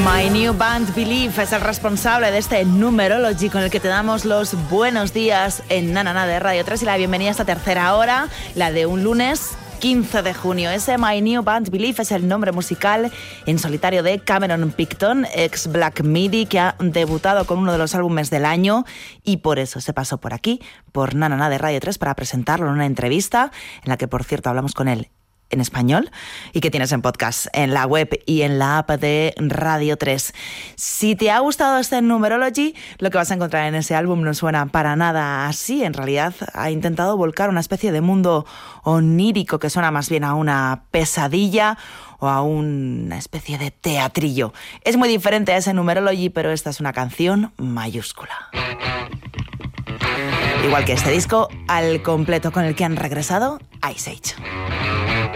My New Band Belief es el responsable de este Numerology con el que te damos los buenos días en Nanana de Radio 3 y la bienvenida a esta tercera hora, la de un lunes 15 de junio. Ese My New Band Belief es el nombre musical en solitario de Cameron Picton, ex Black Midi, que ha debutado con uno de los álbumes del año y por eso se pasó por aquí, por Nanana de Radio 3, para presentarlo en una entrevista en la que, por cierto, hablamos con él en español y que tienes en podcast en la web y en la app de Radio 3. Si te ha gustado este Numerology, lo que vas a encontrar en ese álbum no suena para nada así. En realidad ha intentado volcar una especie de mundo onírico que suena más bien a una pesadilla o a una especie de teatrillo. Es muy diferente a ese Numerology, pero esta es una canción mayúscula. Igual que este disco al completo con el que han regresado Ice Age.